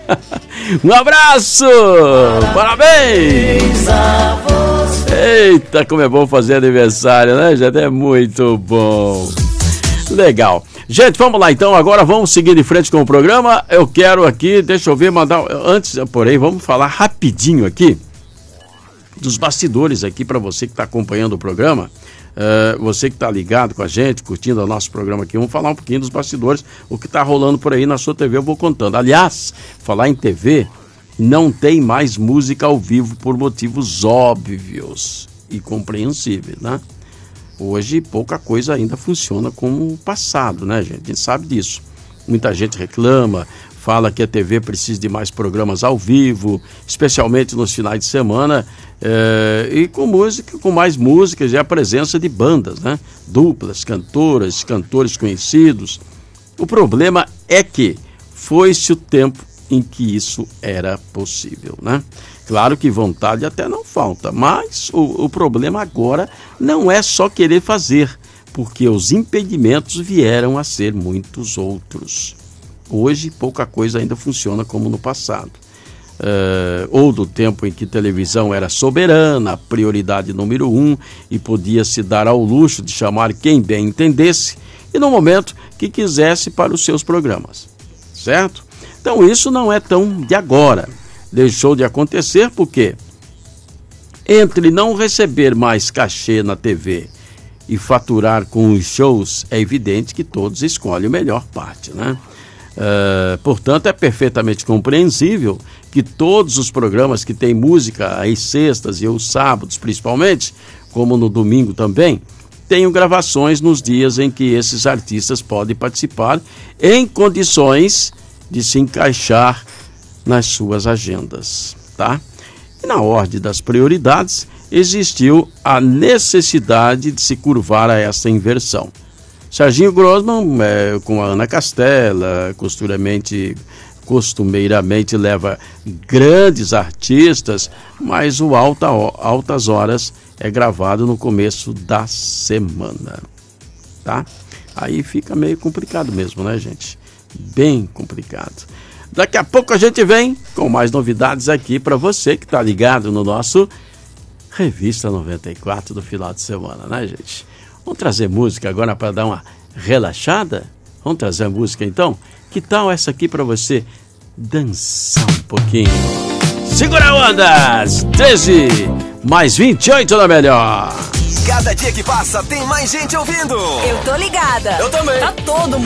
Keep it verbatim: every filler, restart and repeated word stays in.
Um abraço! Parabéns! Eita, como é bom fazer aniversário, né, gente? É muito bom. Legal. Gente, vamos lá então, agora vamos seguir de frente com o programa. Eu quero aqui, deixa eu ver, mandar... Antes, porém, vamos falar rapidinho aqui dos bastidores aqui para você que está acompanhando o programa. Uh, você que está ligado com a gente, curtindo o nosso programa aqui, vamos falar um pouquinho dos bastidores, o que está rolando por aí na sua T V, eu vou contando. Aliás, falar em T V, não tem mais música ao vivo por motivos óbvios e compreensíveis, né? Hoje pouca coisa ainda funciona como o passado, né, gente? A gente sabe disso. Muita gente reclama, fala que a T V precisa de mais programas ao vivo, especialmente nos finais de semana, é, e com música, com mais músicas e a presença de bandas, né? Duplas, cantoras, cantores conhecidos. O problema é que foi-se o tempo em que isso era possível, né? Claro que vontade até não falta, mas o, o problema agora não é só querer fazer, porque os impedimentos vieram a ser muitos outros. Hoje, pouca coisa ainda funciona como no passado. Uh, ou do tempo em que televisão era soberana, a prioridade número um, e podia se dar ao luxo de chamar quem bem entendesse, e no momento que quisesse para os seus programas. Certo? Então isso não é tão de agora. Deixou de acontecer porque, entre não receber mais cachê na T V e faturar com os shows, é evidente que todos escolhem a melhor parte, né? Uh, portanto, é perfeitamente compreensível que todos os programas que têm música às sextas e aos sábados, principalmente, como no domingo também, tenham gravações nos dias em que esses artistas podem participar em condições de se encaixar nas suas agendas, tá? E na ordem das prioridades, existiu a necessidade de se curvar a essa inversão. Serginho Grossman, é, com a Ana Castela, costumeiramente, costumeiramente leva grandes artistas, mas o Alta, Altas Horas é gravado no começo da semana, tá? Aí fica meio complicado mesmo, né, gente? Bem complicado. Daqui a pouco a gente vem com mais novidades aqui para você que está ligado no nosso Revista noventa e quatro do final de semana, né, gente? Vamos trazer música agora para dar uma relaxada? Vamos trazer a música então? Que tal essa aqui para você dançar um pouquinho? Segura a onda! treze mais vinte e oito na melhor. Cada dia que passa tem mais gente ouvindo. Eu tô ligada. Eu também. Tá todo mundo